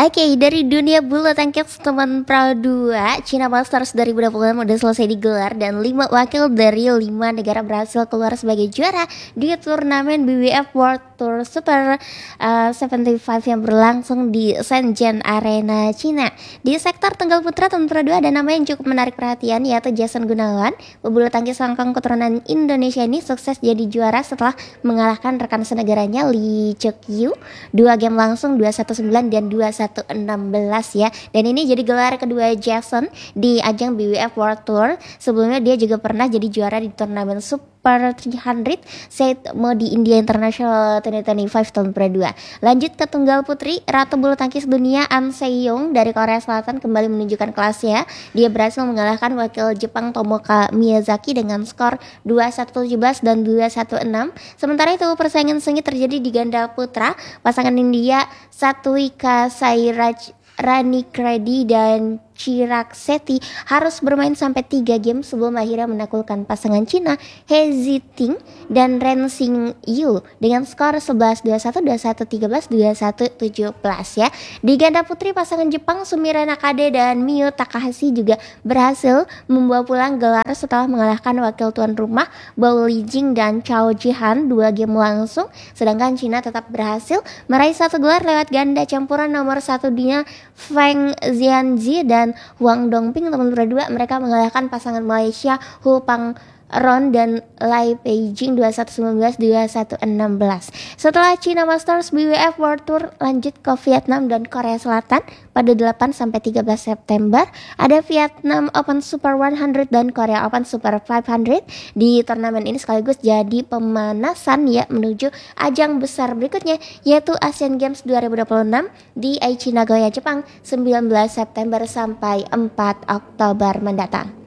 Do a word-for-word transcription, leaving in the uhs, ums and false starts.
Oke, dari dunia bulu tangkis teman Pro dua, China Masters dua ribu dua puluh enam udah selesai digelar dan lima wakil dari lima negara berhasil keluar sebagai juara di turnamen B W F World Tour Super uh, tujuh puluh lima yang berlangsung di Shenzhen Arena, Cina. Di sektor tunggal putra teman Pro dua ada nama yang cukup menarik perhatian, yaitu Jason Gunawan. Pebulu tangkis Hongkong keturunan Indonesia ini sukses jadi juara setelah mengalahkan rekan senegaranya Lee Chuk-yu dua game langsung dua satu sembilan dan dua satu enam belas ya. Dan ini jadi gelar kedua Jason di ajang B W F World Tour. Sebelumnya dia juga pernah jadi juara di turnamen Super tiga ratus Said Modi India International dua ribu dua puluh lima tahun Pro dua. Lanjut ke tunggal putri, ratu bulu tangkis dunia An Se-young dari Korea Selatan kembali menunjukkan kelasnya. Dia berhasil mengalahkan wakil Jepang Tomoka Miyazaki dengan skor dua satu tujuh belas dan dua satu enam. Sementara itu persaingan sengit terjadi di ganda putra. Pasangan India Satwika Sairaj Rani Kredi dan Chirag Sethi harus bermain sampai tiga game sebelum akhirnya menaklukkan pasangan Cina He Ziting dan Ren Xing Yu dengan skor sebelas dua puluh satu, dua puluh satu tiga belas, dua puluh satu tujuh belas ya. Di ganda putri pasangan Jepang Sumire Nakade dan Miyu Takahashi juga berhasil membawa pulang gelar setelah mengalahkan wakil tuan rumah Bao Lijing dan Chao Jihan dua game langsung. Sedangkan Cina tetap berhasil meraih satu gelar lewat ganda campuran nomor satu dunia Feng Xianzi dan Huang Dongping teman berdua. Mereka mengalahkan pasangan Malaysia Hu Pang Ron dan Lai Peijing dua satu sembilan belas, dua satu enam belas. Setelah China Masters, B W F World Tour lanjut ke Vietnam dan Korea Selatan pada delapan sampai tiga belas September. Ada Vietnam Open Super seratus dan Korea Open Super lima ratus. Di turnamen ini sekaligus jadi pemanasan ya menuju ajang besar berikutnya, yaitu Asian Games dua ribu dua puluh enam di Aichi Nagoya, Jepang sembilan belas September sampai empat Oktober mendatang.